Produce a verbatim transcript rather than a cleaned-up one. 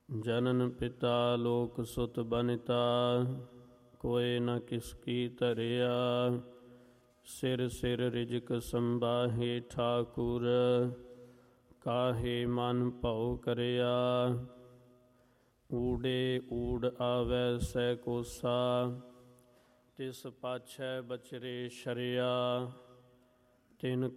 ਜਨਨ ਪਿਤਾ ਲੋਕ ਸੁਤ ਬਨਿਤਾ, ਕੋਇ ਨ ਕਿਸ ਕੀ ਧਰਿਆ। ਸਿਰ ਸਿਰ ਰਿਜਕ ਸੰਬਾਹੇ ਠਾਕੁਰ, ਕਾਹੇ ਮਨ ਭਉ ਕਰਿਆ। ਊੜੇ ਊੜ ਆਵੈ ਸੈ ਕੋਸਾ, ਤਿਸ ਪਾਛੈ ਬਚਰੇ ਸ਼ਰਿਆ। ਤਿਨ